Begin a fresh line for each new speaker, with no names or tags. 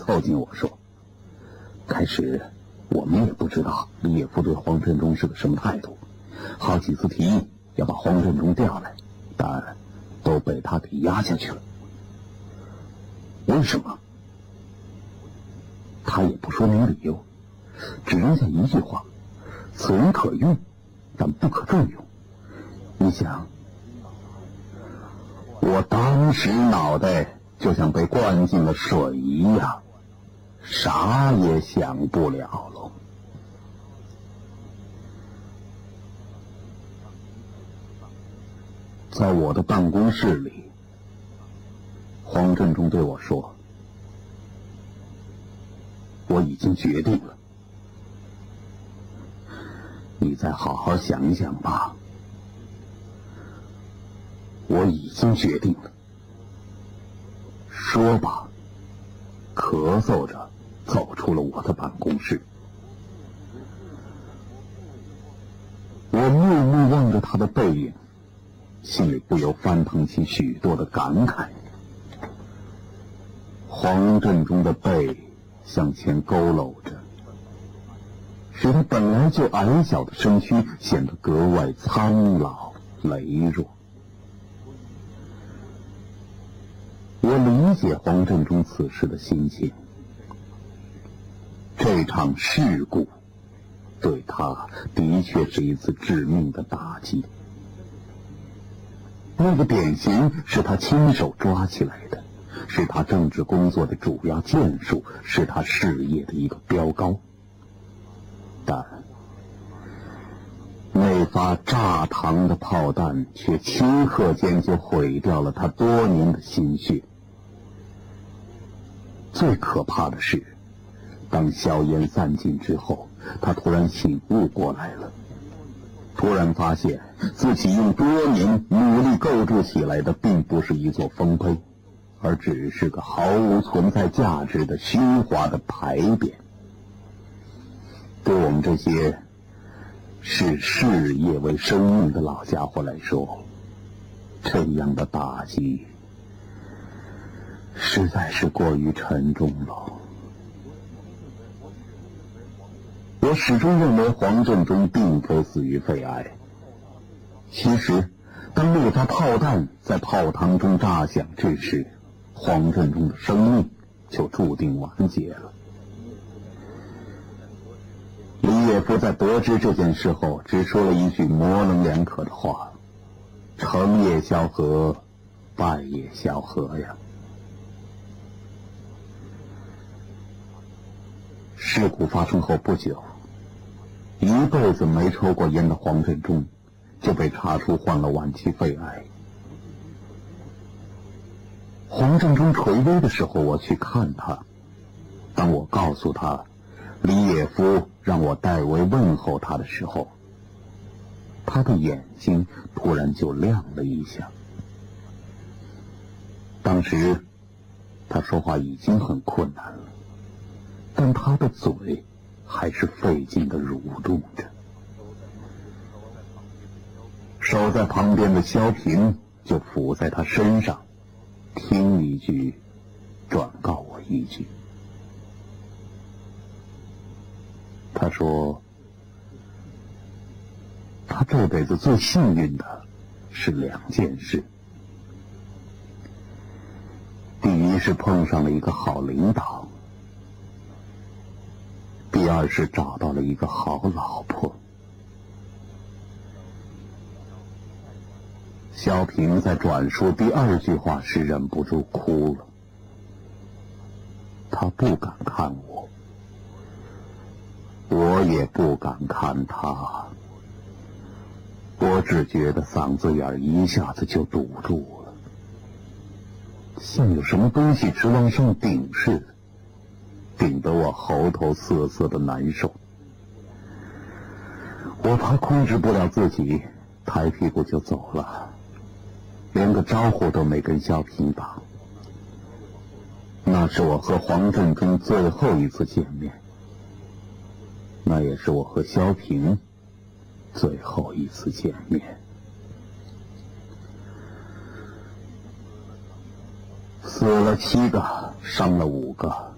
靠近我说：“开始我们也不知道李野夫对黄振中是个什么态度，好几次提议要把黄振中调来，但都被他给压下去了。为什么？他也不说明理由，只扔下一句话：此人可用，但不可重用。你想，我当时脑袋就像被灌进了水一样，啥也想不了了。”在我的办公室里，黄振中对我说：“我已经决定了，你再好好想一想吧。”我已经决定了。说吧，咳嗽着走出了我的办公室。我默默望着他的背影，心里不由翻腾起许多的感慨。黄振中的背向前佝偻着，使他本来就矮小的身躯显得格外苍老羸弱。我理解黄振中此时的心情，这场事故对他的确是一次致命的打击。那个典型是他亲手抓起来的，是他政治工作的主要建树，是他事业的一个标高。但那发炸膛的炮弹却顷刻间就毁掉了他多年的心血。最可怕的是，当硝烟散尽之后，他突然醒悟过来了，突然发现自己用多年努力构筑起来的并不是一座丰碑，而只是个毫无存在价值的虚华的牌匾。对我们这些视事业为生命的老家伙来说，这样的打击实在是过于沉重了。我始终认为黄振中并非死于肺癌。其实，当那发炮弹在炮膛中炸响之时，黄振中的生命就注定完结了。李野夫在得知这件事后，只说了一句模棱两可的话：“成也萧何，败也萧何呀。”事故发生后不久，一辈子没抽过烟的黄振中就被查出患了晚期肺癌。黄振中垂危的时候，我去看他。当我告诉他李野夫让我代为问候他的时候，他的眼睛突然就亮了一下。当时他说话已经很困难了，但他的嘴还是费劲地蠕动着。守在旁边的萧平就伏在他身上，听一句转告我一句。他说，他这辈子最幸运的是2件事。第一是碰上了一个好领导，第二是找到了一个好老婆。萧平在转述第2句话时忍不住哭了。他不敢看我，我也不敢看他，我只觉得嗓子眼一下子就堵住了，像有什么东西直往上顶似的，顶得我喉头涩涩的难受。我怕控制不了自己，抬屁股就走了，连个招呼都没跟萧平打。那是我和黄振中最后一次见面，那也是我和萧平最后一次见面。死了7个，伤了5个，